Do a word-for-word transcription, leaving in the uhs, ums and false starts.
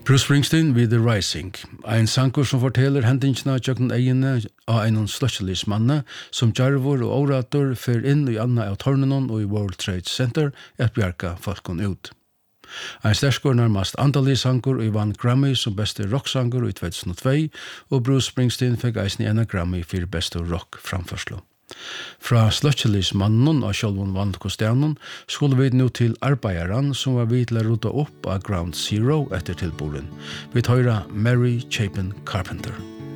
Bruce Springsteen with The Rising. Ein sankur som forteller hendingsna tjøkken egene av en sløsjelis manne som jarvor og orator fer inn i anna av tårnenon og i World Trade Center et bjerka folkene ut. Ein sterskor nærmast andalig sankur og vann Grammy som beste rocksankur i two thousand two og Bruce Springsteen fikk eisen ena Grammy for beste rock framførslo. Fra sløtjelis mannen og sjølvun vant kostianen skulle vi nå til arbeidaran som var vidt til å rota opp av Ground Zero etter tilboren. Vi tøyra Mary Chapin Carpenter.